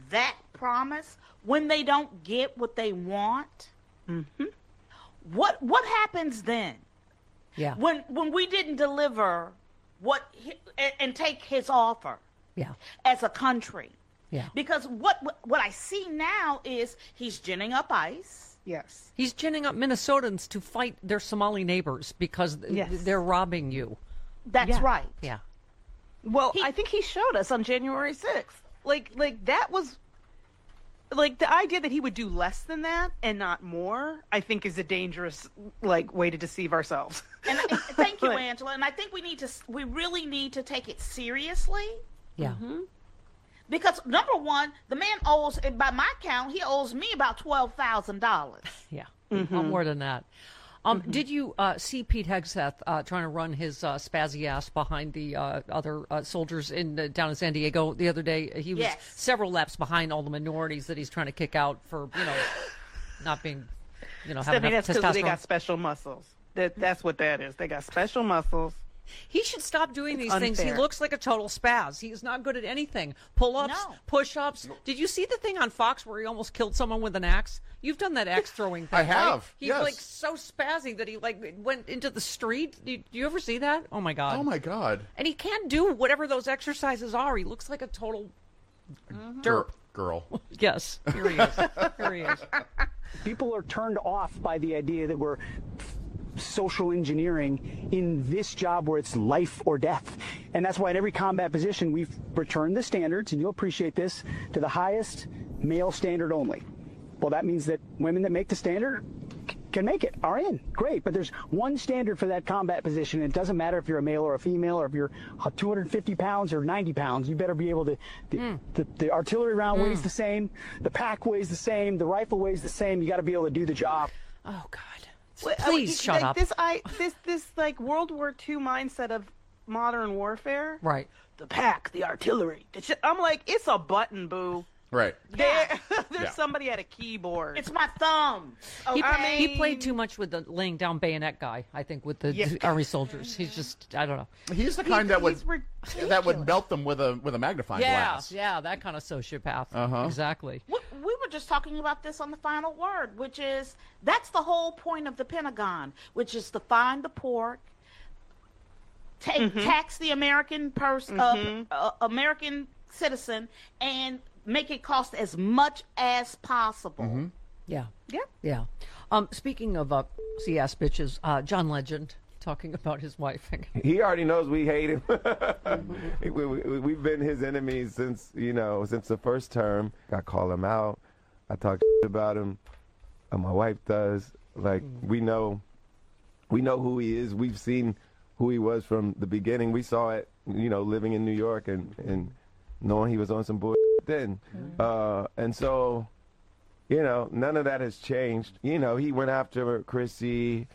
that promise when they don't get what they want? Mm-hmm. What happens then? Yeah. When we didn't deliver and take his offer. Yeah. As a country. Yeah. Because what I see now is he's ginning up ICE. Yes. He's ginning up Minnesotans to fight their Somali neighbors because they're robbing you. That's right. Yeah. Well, I think he showed us on January 6th. Like that was, like, the idea that he would do less than that and not more, I think is a dangerous, like, way to deceive ourselves. And thank you, Angela. And I think we really need to take it seriously. Yeah. Mm-hmm. Because number one, the man owes, by my count, he owes me about $12,000. Yeah. Well, more than that. Did you see Pete Hegseth trying to run his spazzy ass behind the other soldiers down in San Diego the other day? He was several laps behind all the minorities that he's trying to kick out for, not being, having Stephanie, enough that's because they testosterone. got special muscles. That's what that is. They got special muscles. He should stop doing these things. unfair. He looks like a total spaz. He is not good at anything. Pull-ups, No. push-ups. Did you see the thing on Fox where he almost killed someone with an axe? You've done that axe throwing thing. I have, Right? He's yes. like so spazzy that he went into the street. Do you ever see that? Oh my God. Oh my God. And he can't do whatever those exercises are. He looks like a total derp. Girl. Yes, here he is. Here he is. People are turned off by the idea that we're social engineering in this job where it's life or death. And that's why in every combat position we've returned the standards, and you'll appreciate this, to the highest male standard only. Well, that means that women that make the standard can make it, are in. Great, but there's one standard for that combat position. It doesn't matter if you're a male or a female, or if you're 250 pounds or 90 pounds. You better be able to, the artillery round weighs the same, the pack weighs the same, the rifle weighs the same. You got to be able to do the job. Oh God. Well, Please shut up. This like World War II mindset of modern warfare. Right. The pack, the artillery. I'm like, it's a button, boo. Right. There's somebody at a keyboard. It's my thumb. He played too much with the laying down bayonet guy, I think, with the army soldiers. He's just, I don't know. He's the kind that would melt them with a magnifying glass. Yeah, that kind of sociopath. Uh-huh. Exactly. We were just talking about this on the final word, which is that's the whole point of the Pentagon, which is to find the pork, tax the American American citizen, and make it cost as much as possible. Yeah. Speaking of CS bitches, John Legend talking about his wife. He already knows we hate him. We've been his enemies since the first term. I call him out. I talk about him. My wife does. Like, we know who he is. We've seen who he was from the beginning. We saw it, living in New York and knowing he was on some bullshit then. And so, none of that has changed. He went after Chrissy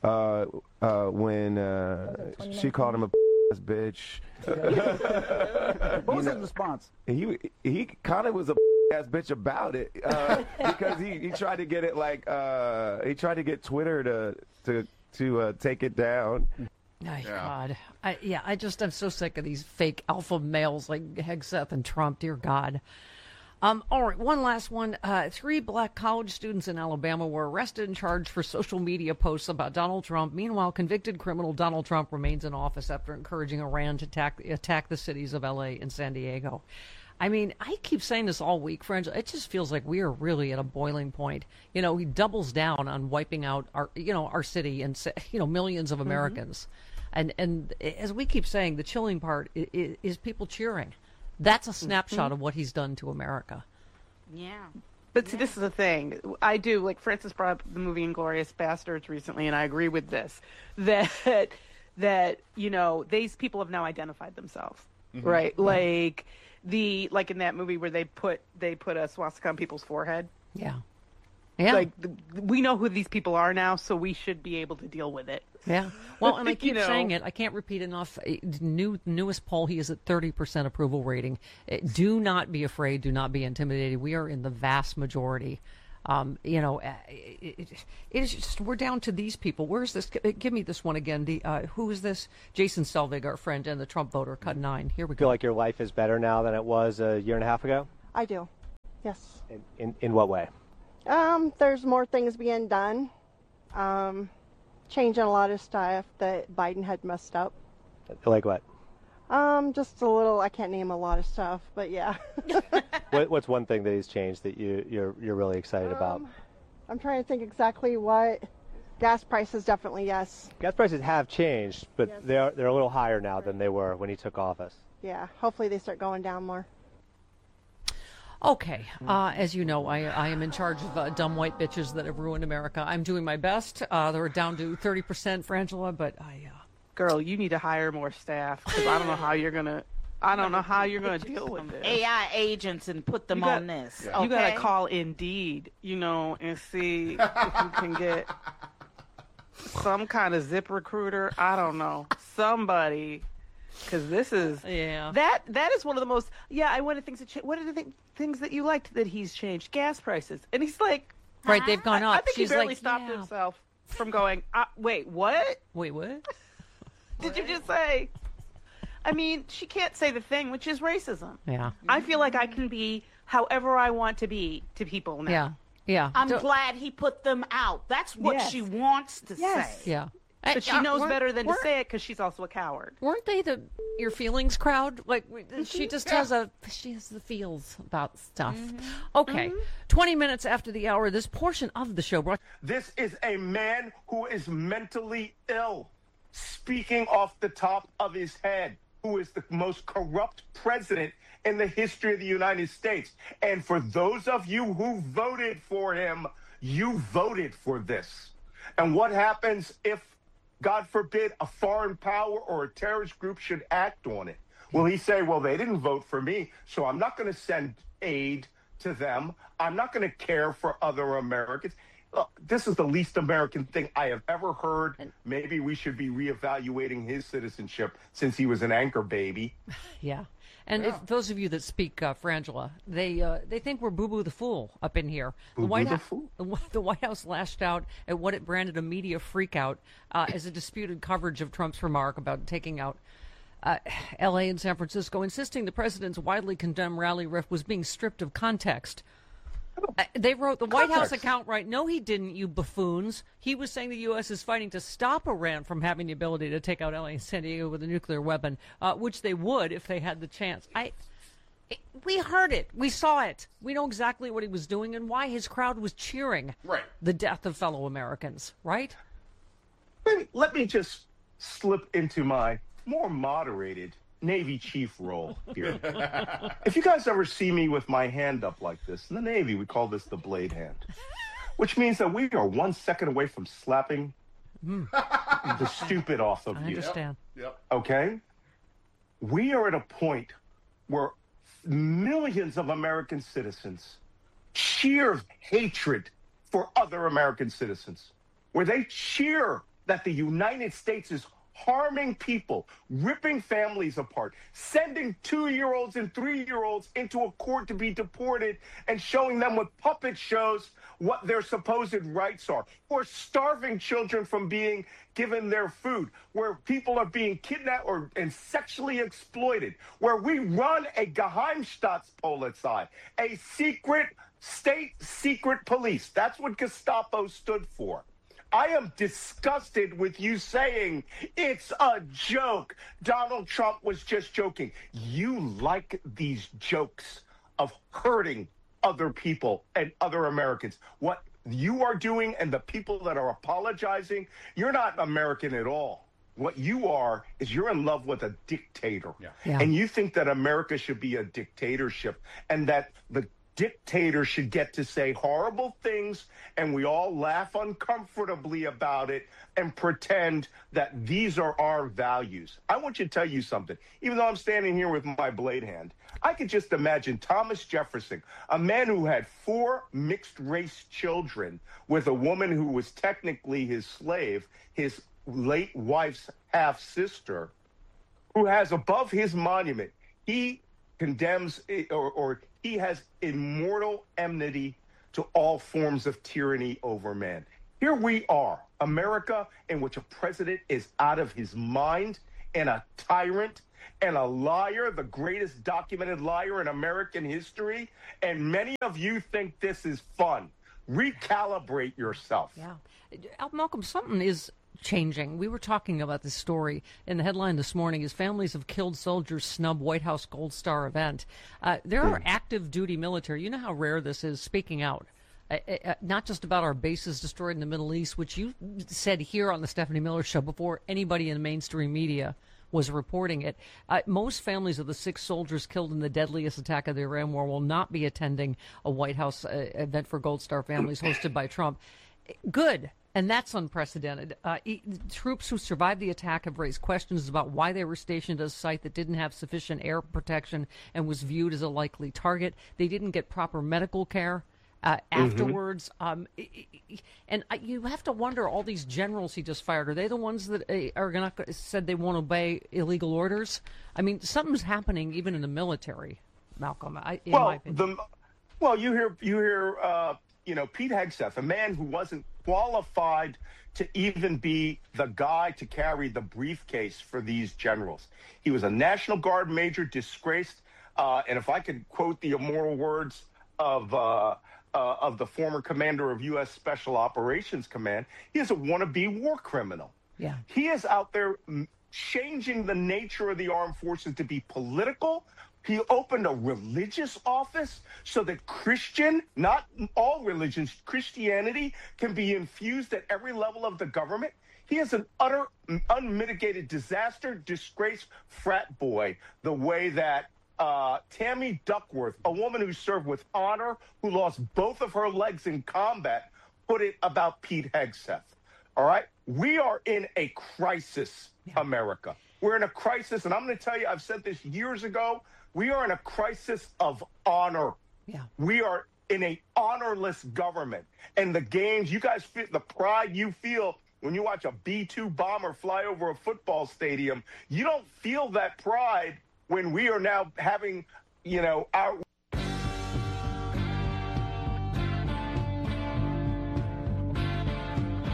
when she called him a bitch. What was his response? He kind of was a ass bitch about it because he tried to get it he tried to get Twitter to take it down. Oh, God. I'm so sick of these fake alpha males like Hegseth and Trump. Dear God. All right, one last one. 3 black college students in Alabama were arrested and charged for social media posts about Donald Trump. Meanwhile, convicted criminal Donald Trump remains in office after encouraging Iran to attack the cities of L.A. and San Diego. I mean, I keep saying this all week, friends. It just feels like we are really at a boiling point. He doubles down on wiping out our city and millions of Americans. And as we keep saying, the chilling part is people cheering. That's a snapshot of what he's done to America. Yeah. But see, this is the thing. I do, like, Francis brought up the movie Inglourious Bastards recently, and I agree with this, that these people have now identified themselves, right? Yeah. Like in that movie where they put a swastika on people's forehead. Yeah. Yeah. Like, we know who these people are now, so we should be able to deal with it. Yeah. Well, and I keep saying it. I can't repeat enough. Newest poll, he is at 30% approval rating. Do not be afraid. Do not be intimidated. We are in the vast majority. It is just, we're down to these people. Where's this? Give me this one again. Who is this? Jason Selvig, our friend and the Trump voter, cut 9. Here we go. Feel like your life is better now than it was a year and a half ago? I do. Yes. In what way? There's more things being done. Changing a lot of stuff that Biden had messed up. Like what? Just a little. I can't name a lot of stuff, but yeah. What's one thing that he's changed that you're really excited about? I'm trying to think exactly what. Gas prices, definitely yes. Gas prices have changed, but Yes. they're a little higher now than they were when he took office. Yeah. Hopefully they start going down more. Okay, as you know, I am in charge of dumb white bitches that have ruined America. I'm doing my best. They're down to 30%, Frangela, but Girl, you need to hire more staff because I don't know how you're gonna. I don't know how you're gonna deal with this. AI agents and put them on this. You Okay? gotta call Indeed, and see if you can get some kind of zip recruiter. I don't know, somebody, because this is that is one of the most. Yeah, I wanted things to change. What are the things that you liked that he's changed? Gas prices, and he's like, right, they've gone up. I think She's he barely like, stopped himself from going. Wait, what? Wait, what? Did you just say? I mean, she can't say the thing, which is racism. Yeah. I feel like I can be however I want to be to people now. Yeah. Yeah. I'm glad he put them out. That's what she wants to say. Yeah. But she knows better than to say it because she's also a coward. Weren't they the your feelings crowd? Like she just has the feels about stuff. Okay, 20 minutes after the hour, this portion of the show brought. This is a man who is mentally ill, speaking off the top of his head, who is the most corrupt president in the history of the United States. And for those of you who voted for him, you voted for this. And what happens if, God forbid, a foreign power or a terrorist group should act on it? Will he say, well, they didn't vote for me, so I'm not going to send aid to them. I'm not going to care for other Americans. Look, this is the least American thing I have ever heard. Maybe we should be reevaluating his citizenship since he was an anchor baby. Yeah. And if those of you that speak Frangela, they think we're Boo Boo the Fool up in here. The White House lashed out at what it branded a media freakout as a disputed coverage of Trump's remark about taking out L.A. and San Francisco, insisting the president's widely condemned rally riff was being stripped of context. They wrote, the White House account, right? No, he didn't, you buffoons. He was saying the U.S. is fighting to stop Iran from having the ability to take out L.A. and San Diego with a nuclear weapon, which they would if they had the chance. We heard it. We saw it. We know exactly what he was doing and why his crowd was cheering the death of fellow Americans, right? Let me just slip into my more moderated Navy chief role here. If you guys ever see me with my hand up like this, in the Navy, we call this the blade hand, which means that we are 1 second away from slapping the stupid off of you. I understand. Yep. Okay? We are at a point where millions of American citizens cheer hatred for other American citizens, where they cheer that the United States is harming people, ripping families apart, sending 2-year-olds and 3-year-olds into a court to be deported and showing them with puppet shows what their supposed rights are, or starving children from being given their food, where people are being kidnapped and sexually exploited, where we run a Geheimstaatspolizei, a secret secret police. That's what Gestapo stood for. I am disgusted with you saying it's a joke. Donald Trump was just joking. You like these jokes of hurting other people and other Americans. What you are doing and the people that are apologizing, you're not American at all. What you are is you're in love with a dictator. Yeah. And you think that America should be a dictatorship and that the dictator should get to say horrible things and we all laugh uncomfortably about it and pretend that these are our values. I want you to tell you something. Even though I'm standing here with my blade hand, I could just imagine Thomas Jefferson, a man who had 4 mixed-race children with a woman who was technically his slave, his late wife's half-sister, who has above his monument, he condemns or he has immortal enmity to all forms of tyranny over man. Here we are, America, in which a president is out of his mind and a tyrant and a liar, the greatest documented liar in American history. And many of you think this is fun. Recalibrate yourself. Yeah. Malcolm, something is changing. We were talking about this story in the headline this morning is Families of Killed Soldiers Snub White House Gold Star Event. There are active duty military. You know how rare this is, speaking out. Not just about our bases destroyed in the Middle East, which you said here on the Stephanie Miller Show before anybody in the mainstream media was reporting it. Most families of the 6 soldiers killed in the deadliest attack of the Iran war will not be attending a White House event for Gold Star families hosted by Trump. Good. And that's unprecedented. Troops who survived the attack have raised questions about why they were stationed at a site that didn't have sufficient air protection and was viewed as a likely target. They didn't get proper medical care afterwards. And you have to wonder, all these generals he just fired, are they the ones that said they won't obey illegal orders? I mean, something's happening even in the military, Malcolm, in my opinion. You hear Pete Hegseth, a man who wasn't qualified to even be the guy to carry the briefcase for these generals. He was a National Guard major, disgraced, and if I could quote the immoral words of the former commander of U.S. Special Operations Command, he is a wannabe war criminal. Yeah. He is out there changing the nature of the armed forces to be political. He opened a religious office so that not all religions, Christianity can be infused at every level of the government. He is an utter, unmitigated disaster, disgrace, frat boy, the way that Tammy Duckworth, a woman who served with honor, who lost both of her legs in combat, put it about Pete Hegseth. All right? We are in a crisis, America. We're in a crisis, and I'm going to tell you, I've said this years ago, we are in a crisis of honor. Yeah. We are in a honorless government. And the games, you guys feel the pride you feel when you watch a B-2 bomber fly over a football stadium. You don't feel that pride when we are now having, our...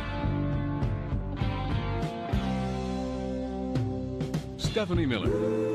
Stephanie Miller.